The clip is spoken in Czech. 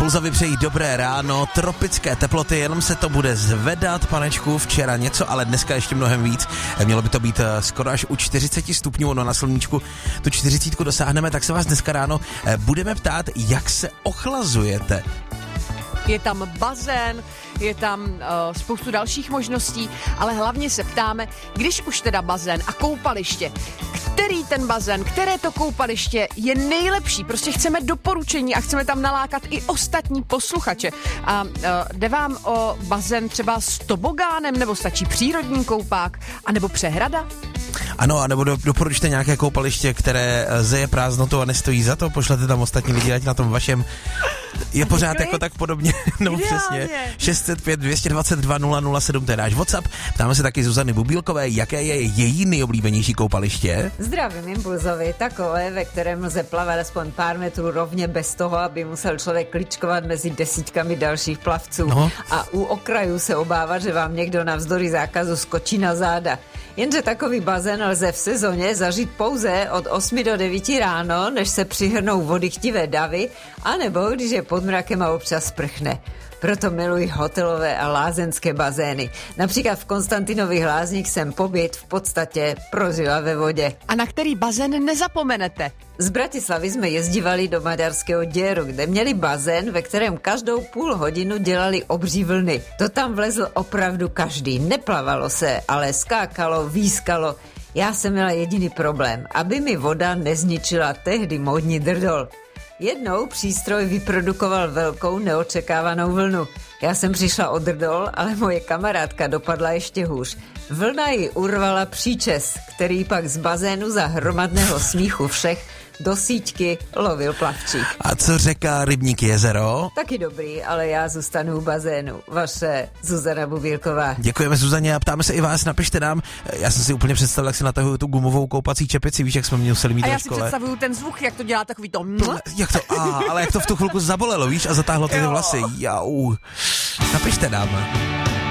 Impulzovi přejí dobré ráno, tropické teploty, jenom se to bude zvedat, panečku, včera něco, ale dneska ještě mnohem víc. Mělo by to být skoro až u 40 stupňů, no na sluníčku tu 40 dosáhneme, tak se vás dneska ráno budeme ptát, jak se ochlazujete. Je tam bazén, je tam spoustu dalších možností, ale hlavně se ptáme, když už teda bazén a koupaliště, který ten bazén, které to koupaliště je nejlepší. Prostě chceme doporučení a chceme tam nalákat i ostatní posluchače. A jde vám o bazén třeba s tobogánem, nebo stačí přírodní koupák, anebo přehrada? Ano, anebo doporučte nějaké koupaliště, které zeje prázdnotou a nestojí za to, pošlete tam ostatní lidi, ať na tom vašem je pořád jako tak podobně, no přesně. 605 222 007, to je náš WhatsApp. Ptáme se taky Zuzany Bubílkové, jaké je její nejoblíbenější koupaliště. Zdravím Impulzovi, takové, ve kterém lze plavat aspoň pár metrů rovně bez toho, aby musel člověk kličkovat mezi desítkami dalších plavců. No. A u okrajů se obává, že vám někdo navzdory zákazu skočí na záda. Jenže takový bazén lze v sezóně zažít pouze od 8 do 9 ráno, než se přihrnou vodychtivé davy, anebo když je pod mrakem a občas sprchne. Proto miluji hotelové a lázeňské bazény. Například v Konstantinových Lázních jsem pobyt v podstatě prožila ve vodě. A na který bazén nezapomenete? Z Bratislavy jsme jezdívali do maďarského Děru, kde měli bazén, ve kterém každou půl hodinu dělali obří vlny. To tam vlezl opravdu každý. Neplavalo se, ale skákalo, výskalo. Já jsem měla jediný problém, aby mi voda nezničila tehdy módní drdol. Jednou přístroj vyprodukoval velkou neočekávanou vlnu. Já jsem přišla o drdol, ale moje kamarádka dopadla ještě hůř. Vlna ji urvala příčes, který pak z bazénu za hromadného smíchu všech do síťky lovil plavčík. A co řeka Rybník jezero? Taky dobrý, ale já zůstanu u bazénu. Vaše Zuzana Bubílková. Děkujeme Zuzaně a ptáme se i vás, napište nám. Já jsem si úplně představil, jak si natahuju tu gumovou koupací čepici, víš, jak jsme museli mít ve škole. A já si představuju ten zvuk, jak to dělá takový to... Jak to, ale jak to v tu chvilku zabolelo, víš, a zatáhlo ty vlasy. Jau. Napište nám.